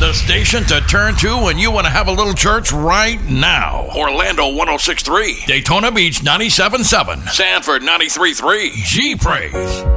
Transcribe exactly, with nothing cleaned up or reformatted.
The station to turn to when you want to have a little church right now. Orlando one oh six point three. Daytona Beach ninety-seven point seven. Sanford ninety-three point three. G Praise.